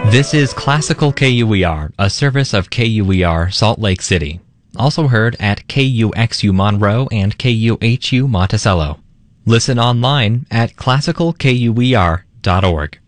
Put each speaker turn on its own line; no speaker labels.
This is Classical KUER, a service of KUER Salt Lake City. Also heard at KUXU Monroe and KUHU Monticello. Listen online at classicalkuer.org.